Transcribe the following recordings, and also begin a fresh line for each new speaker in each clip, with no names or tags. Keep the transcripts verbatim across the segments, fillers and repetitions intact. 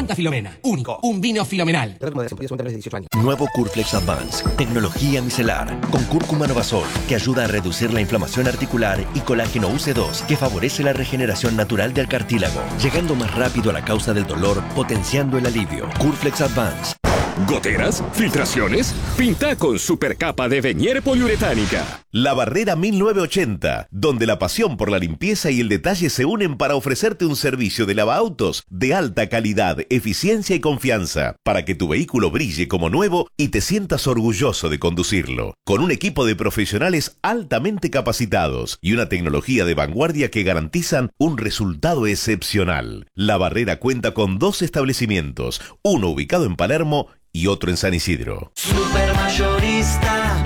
Santa Filomena. Único. Un vino filomenal.
Nuevo Curflex Advance. Tecnología micelar. Con cúrcuma Novasol, que ayuda a reducir la inflamación articular, y colágeno U C dos, que favorece la regeneración natural del cartílago, llegando más rápido a la causa del dolor, potenciando el alivio. Curflex Advance.
¿Goteras? ¿Filtraciones? Pinta con supercapa de Venier poliuretánica.
La Barrera mil novecientos ochenta, donde la pasión por la limpieza y el detalle se unen para ofrecerte un servicio de lavaautos de alta calidad, eficiencia y confianza, para que tu vehículo brille como nuevo y te sientas orgulloso de conducirlo. Con un equipo de profesionales altamente capacitados y una tecnología de vanguardia que garantizan un resultado excepcional. La Barrera cuenta con dos establecimientos, uno ubicado en Palermo y otro en San Isidro.
Supermayorista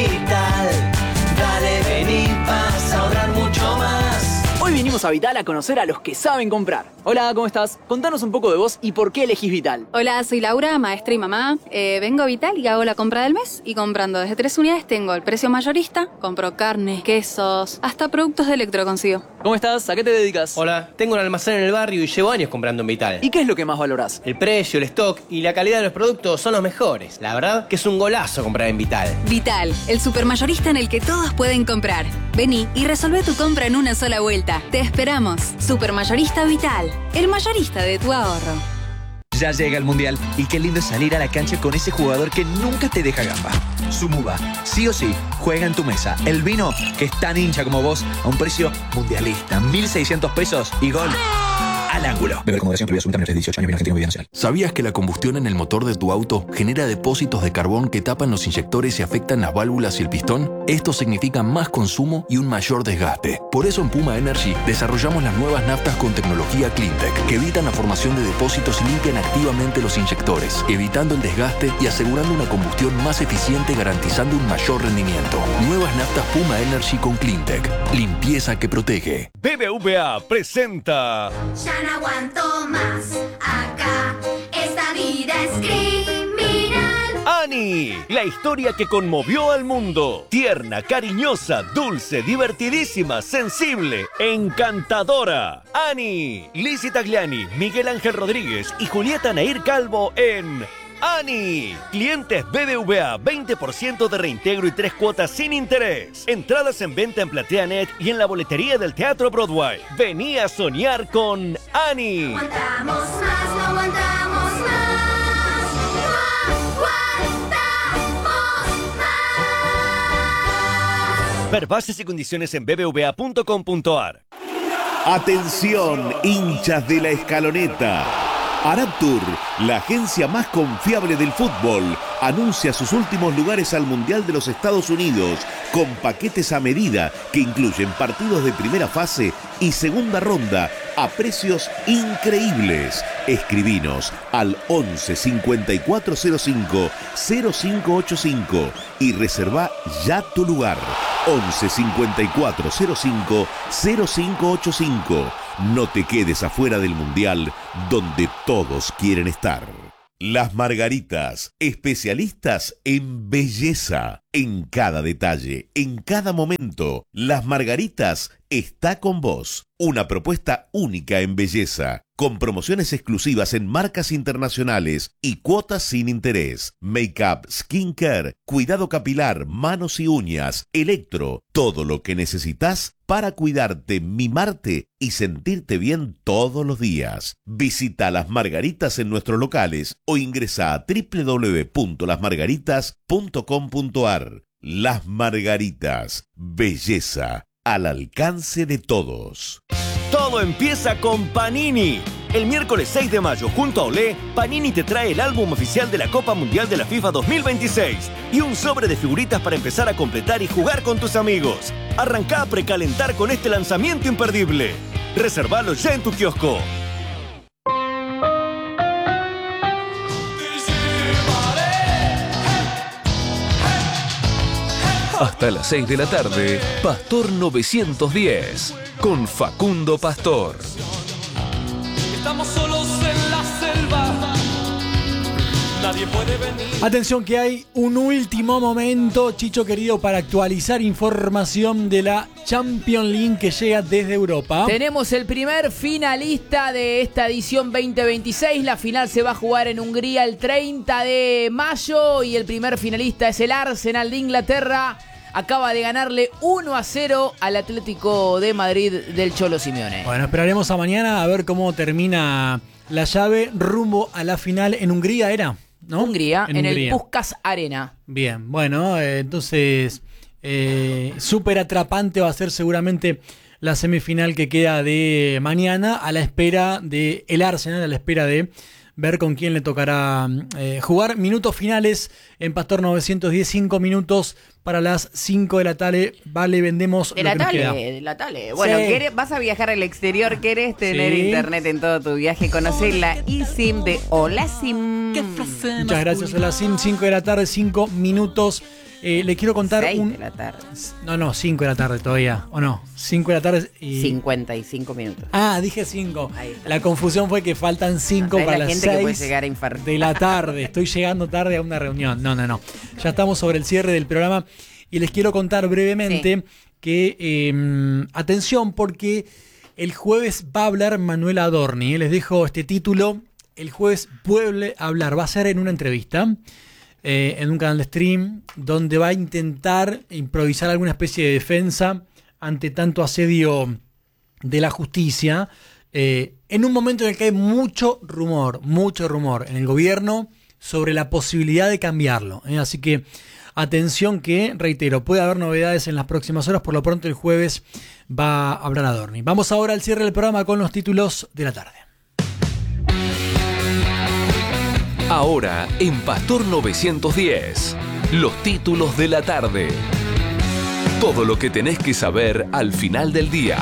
Vital, dale, vení, vas a ahorrar mucho más.
Hoy vinimos a Vital a conocer a los que saben comprar. Hola, ¿cómo estás? Contanos un poco de vos y por qué elegís Vital.
Hola, soy Laura, maestra y mamá. Eh, vengo a Vital y hago la compra del mes. Y comprando desde tres unidades tengo el precio mayorista. Compro carne, quesos, hasta productos de electro consigo.
¿Cómo estás? ¿A qué te dedicas?
Hola, tengo un almacén en el barrio y llevo años comprando en Vital.
¿Y qué es lo que más valorás?
El precio, el stock y la calidad de los productos son los mejores. La verdad que es un golazo comprar en Vital.
Vital, el supermayorista en el que todos pueden comprar. Vení y resolvé tu compra en una sola vuelta. Te esperamos. Supermayorista Vital, el mayorista de tu ahorro.
Ya llega el Mundial y qué lindo es salir a la cancha con ese jugador que nunca te deja gamba. Sumuba, sí o sí, juega en tu mesa. El vino, que es tan hincha como vos, a un precio mundialista. mil seiscientos pesos y gol al ángulo. Beber con moderación, prohibida absoluta, menores de dieciocho años, bien argentino, Media Nacional.
¿Sabías que la combustión en el motor de tu auto genera depósitos de carbón que tapan los inyectores y afectan las válvulas y el pistón? Esto significa más consumo y un mayor desgaste. Por eso en Puma Energy desarrollamos las nuevas naftas con tecnología CleanTech, que evitan la formación de depósitos y limpian activamente los inyectores, evitando el desgaste y asegurando una combustión más eficiente, garantizando un mayor rendimiento. Nuevas naftas Puma Energy con CleanTech. Limpieza que protege.
B B V A presenta...
Ya no aguanto más, acá esta vida es criminal.
Annie, la historia que conmovió al mundo. Tierna, cariñosa, dulce, divertidísima, sensible, encantadora. Annie, Lizzie Tagliani, Miguel Ángel Rodríguez y Julieta Nair Calvo en... Annie, clientes B B V A, veinte por ciento de reintegro y tres cuotas sin interés. Entradas en venta en PlateaNet y en la boletería del Teatro Broadway. Vení a soñar con Annie.
No aguantamos más, no aguantamos más. No aguantamos más.
Ver bases y condiciones en b b v a punto com punto a r.
Atención, hinchas de la Escaloneta. Araptur, la agencia más confiable del fútbol, anuncia sus últimos lugares al Mundial de los Estados Unidos con paquetes a medida que incluyen partidos de primera fase y segunda ronda a precios increíbles. Escribinos al once cincuenta y cuatro cero cinco cero cinco ochenta y cinco y reserva ya tu lugar. once cincuenta y cuatro cero cinco cero cinco ochenta y cinco. No te quedes afuera del Mundial, donde todos quieren estar. Las Margaritas, especialistas en belleza, en cada detalle, en cada momento. Las Margaritas está con vos. Una propuesta única en belleza, con promociones exclusivas en marcas internacionales y cuotas sin interés. Make-up, skincare, cuidado capilar, manos y uñas, electro, todo lo que necesitas para cuidarte, mimarte y sentirte bien todos los días. Visita Las Margaritas en nuestros locales o ingresa a doble u doble u doble u punto las margaritas punto com punto a r. Las Margaritas, belleza al alcance de todos.
Todo empieza con Panini. El miércoles seis de mayo, junto a Olé, Panini te trae el álbum oficial de la Copa Mundial de la FIFA dos mil veintiséis y un sobre de figuritas para empezar a completar y jugar con tus amigos. Arrancá a precalentar con este lanzamiento imperdible. Reservalo ya en tu kiosco.
Hasta las seis de la tarde, Pastor novecientos diez, con Facundo Pastor.
Estamos solos en la selva.
nadie puede venir.
Atención que hay un último momento, Chicho querido, para actualizar información de la Champions League que llega desde Europa.
Tenemos el primer finalista de esta edición veinte veintiséis. La final se va a jugar en Hungría el treinta de mayo y el primer finalista es el Arsenal de Inglaterra. Acaba de ganarle uno a cero al Atlético de Madrid del Cholo Simeone.
Bueno, esperaremos a mañana a ver cómo termina la llave rumbo a la final en Hungría, ¿era? ¿No?
Hungría, en, en
Hungría.
el Puskás Arena.
Bien, bueno, eh, entonces eh, súper atrapante va a ser seguramente la semifinal que queda de mañana, a la espera de el Arsenal, a la espera de ver con quién le tocará eh, jugar. Minutos finales en Pastor novecientos diez, cinco minutos para las cinco de la tarde. Vale, vendemos
de
lo
la
que nos
tale,
queda.
de la tale. Bueno,
Sí.
¿querés- vas a viajar al exterior, querés tener
Sí.
internet en todo tu viaje, conocer la eSIM de Olasim.
Muchas gracias, Hola Sim. cinco de la tarde, cinco minutos. Eh, le quiero contar
seis
un...
de la tarde.
No, no, cinco de la tarde todavía. ¿O no? cinco de la tarde y...
cincuenta y cinco minutos.
Ah, dije cinco. La confusión fue que faltan cinco
¿Sabés
para
la
las
gente que puede
seis
llegar a infartar?
de la tarde. Estoy llegando tarde a una reunión. No, no, no. Ya estamos sobre el cierre del programa y les quiero contar brevemente que, eh, atención, porque el jueves va a hablar Manuel Adorni. Eh, Les dejo este título. El jueves vuelve a hablar. Va a ser en una entrevista. Eh, en un canal de stream donde va a intentar improvisar alguna especie de defensa ante tanto asedio de la justicia, eh, en un momento en el que hay mucho rumor, mucho rumor en el gobierno sobre la posibilidad de cambiarlo. ¿eh? Así que atención que, reitero, puede haber novedades en las próximas horas. Por lo pronto el jueves va a hablar Adorni. Vamos ahora al cierre del programa con los títulos de la tarde.
Ahora en Pastor novecientos diez, los títulos de la tarde. Todo lo que tenés que saber al final del día.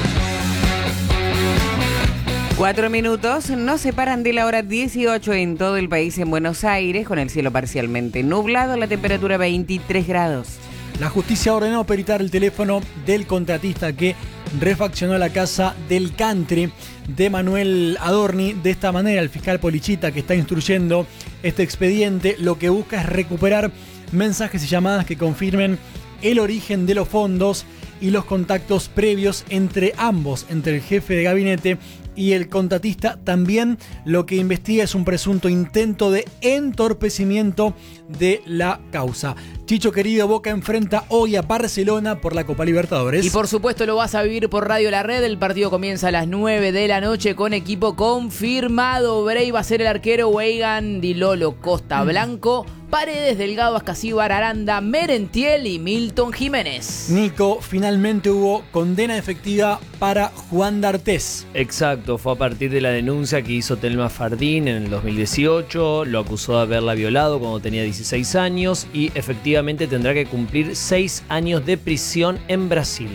Cuatro minutos nos separan de la hora dieciocho en todo el país en Buenos Aires, con el cielo parcialmente nublado, la temperatura veintitrés grados.
La justicia ordenó peritar el teléfono del contratista que refaccionó la casa del country de Manuel Adorni. De esta manera, el fiscal Polichita, que está instruyendo este expediente, lo que busca es recuperar mensajes y llamadas que confirmen el origen de los fondos y los contactos previos entre ambos, entre el jefe de gabinete y el contratista. También lo que investiga es un presunto intento de entorpecimiento de la causa. Chicho querido, Boca enfrenta hoy a Barcelona por la Copa Libertadores.
Y por supuesto lo vas a vivir por Radio La Red. El partido comienza a las nueve de la noche con equipo confirmado. Bray va a ser el arquero, Weigan, Di Lolo, Costa Blanco, Paredes, Delgado, Ascasíbar, Aranda, Merentiel y Milton Jiménez.
Nico, finalmente hubo condena efectiva para Juan D'Artés.
Exacto, fue a partir de la denuncia que hizo Telma Fardín en el dos mil dieciocho, lo acusó de haberla violado cuando tenía dieciséis años y efectivamente tendrá que cumplir seis años de prisión en Brasil.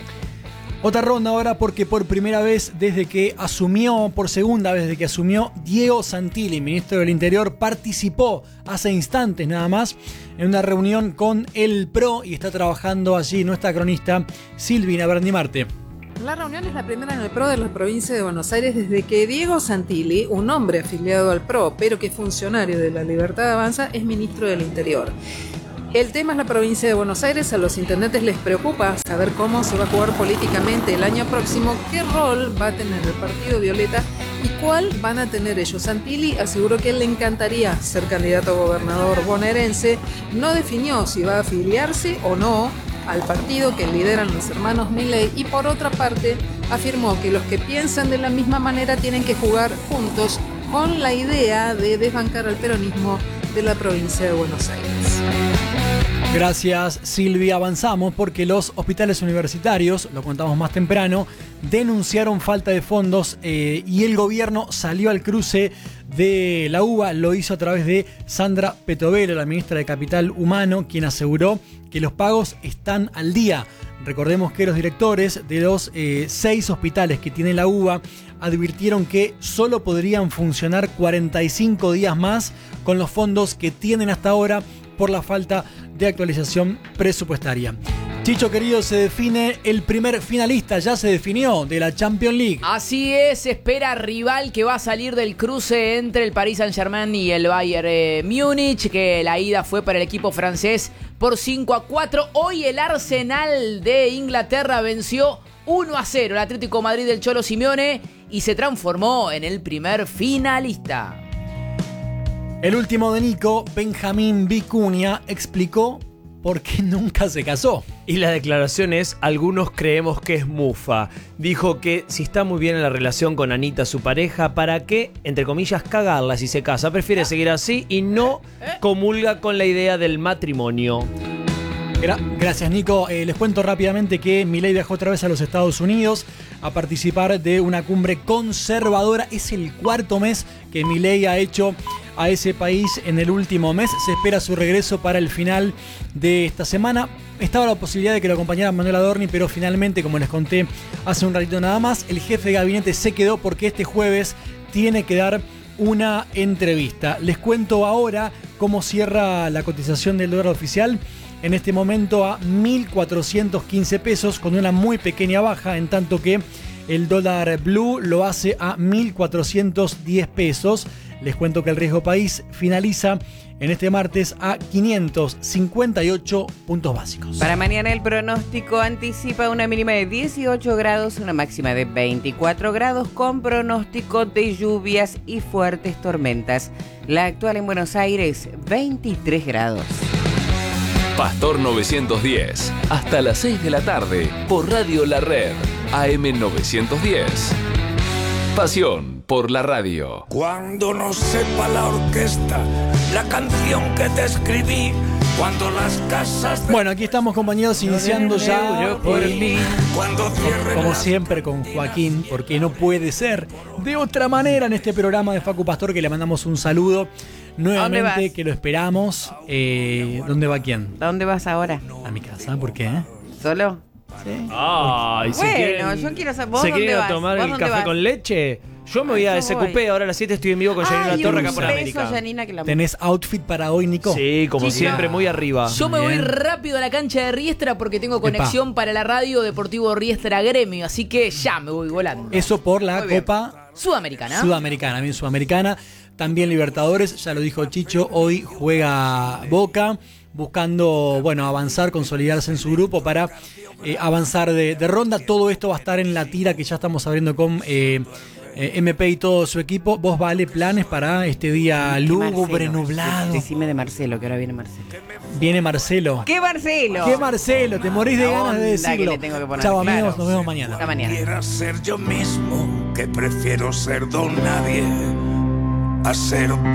Otra ronda ahora porque por primera vez desde que asumió, por segunda vez desde que asumió, Diego Santilli, ministro del Interior, participó hace instantes nada más en una reunión con el P R O y está trabajando allí nuestra cronista Silvina Brandimarte.
La reunión es la primera en el P R O de la provincia de Buenos Aires desde que Diego Santilli, un hombre afiliado al P R O, pero que es funcionario de la Libertad Avanza, es ministro del Interior. El tema es la provincia de Buenos Aires. A los intendentes les preocupa saber cómo se va a jugar políticamente el año próximo, qué rol va a tener el Partido Violeta y cuál van a tener ellos. Santilli aseguró que él le encantaría ser candidato a gobernador bonaerense. No definió si va a afiliarse o no al partido que lideran los hermanos Milei y por otra parte afirmó que los que piensan de la misma manera tienen que jugar juntos con la idea de desbancar al peronismo de la provincia de Buenos Aires.
Gracias, Silvia. Avanzamos porque los hospitales universitarios, lo contamos más temprano, denunciaron falta de fondos eh, y el gobierno salió al cruce de la U B A. Lo hizo a través de Sandra Petovelo, la ministra de Capital Humano, quien aseguró que los pagos están al día. Recordemos que los directores de los eh, seis hospitales que tiene la U B A advirtieron que solo podrían funcionar cuarenta y cinco días más con los fondos que tienen hasta ahora por la falta de actualización presupuestaria. Chicho querido, se define el primer finalista, ya se definió, de la Champions League.
Así es, espera rival que va a salir del cruce entre el Paris Saint-Germain y el Bayern eh, Múnich, que la ida fue para el equipo francés por cinco a cuatro. Hoy el Arsenal de Inglaterra venció uno a cero el Atlético de Madrid del Cholo Simeone y se transformó en el primer finalista.
El último de Nico, Benjamín Vicuña, explicó por qué nunca se casó.
Y la declaración es: algunos creemos que es mufa. Dijo que si está muy bien en la relación con Anita, su pareja, ¿para qué, entre comillas, cagarla si se casa? Prefiere seguir así y no comulga con la idea del matrimonio.
Gra- Gracias, Nico. Eh, les cuento rápidamente que Milei viajó otra vez a los Estados Unidos a participar de una cumbre conservadora. Es el cuarto mes que Milei ha hecho a ese país en el último mes. Se espera su regreso para el final de esta semana. Estaba la posibilidad de que lo acompañara Manuel Adorni, pero finalmente, como les conté hace un ratito nada más, el jefe de gabinete se quedó porque este jueves tiene que dar una entrevista. Les cuento ahora cómo cierra la cotización del dólar oficial. En este momento a mil cuatrocientos quince pesos, con una muy pequeña baja, en tanto que el dólar blue lo hace a mil cuatrocientos diez pesos. Les cuento que el riesgo país finaliza en este martes a quinientos cincuenta y ocho puntos básicos.
Para mañana el pronóstico anticipa una mínima de dieciocho grados, una máxima de veinticuatro grados, con pronóstico de lluvias y fuertes tormentas. La actual en Buenos Aires, veintitrés grados.
Pastor novecientos diez, hasta las seis de la tarde, por Radio La Red, A M novecientos diez. Pasión por la radio.
Cuando no sepa la orquesta la canción que te escribí, cuando las casas...
Bueno, aquí estamos, compañeros, iniciando ya, eh, como siempre, con Joaquín, porque no puede ser de otra manera en este programa de Facu Pastor, que le mandamos un saludo nuevamente, que lo esperamos. Eh, ¿Dónde va quién?
¿A dónde vas ahora?
A mi casa, ¿por qué?
¿Solo?
Sí.
Ay,
bueno,
¿se quieren,
yo quiero saber, ¿vos
¿se
dónde
quieren
vas?
tomar
¿Vos
el
dónde
café
vas?
con leche? Yo me voy a
Yo
S Q P,
voy.
ahora a las siete estoy en vivo con Janina
Ay,
Torre
un
acá por
beso,
América.
Janina, que la...
¿Tenés outfit para hoy, Nico?
Sí, como
Chica,
siempre, muy arriba.
Yo me voy
Bien.
rápido a la cancha de Riestra porque tengo conexión para la radio Deportivo Riestra Gremio, así que ya me voy volando.
Eso por la
Muy bien.
Copa
Sudamericana.
Sudamericana, bien Sudamericana. También Libertadores, ya lo dijo Chicho, hoy juega Boca, buscando, bueno, avanzar, consolidarse en su grupo para eh, avanzar de, de ronda. Todo esto va a estar en la tira que ya estamos abriendo con eh, eh, M P y todo su equipo. ¿Vos, Vale, planes para este día lúgubre, nublado?
Decime de Marcelo, que ahora viene Marcelo.
Viene Marcelo.
¿Qué Marcelo?
¿Qué Marcelo? Te morís de
La
ganas de
onda que
decirlo.
le tengo que poner,
Chao,
claro.
amigos, nos vemos mañana.
Hasta mañana.
Quiera ser yo mismo, que prefiero ser don nadie a ser